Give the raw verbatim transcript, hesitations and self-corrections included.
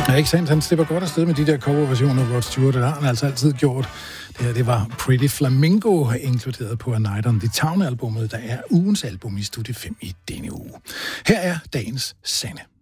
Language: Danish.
Ja, ikke sandt? Han slipper godt afsted med de der coverversioner af Rod Stewart, og det har han altså altid gjort. Det her, det var Pretty Flamingo, inkluderet på A Night on the Town-albummet, der er ugens album i Studie fem i denne uge. Her er dagens Sanne.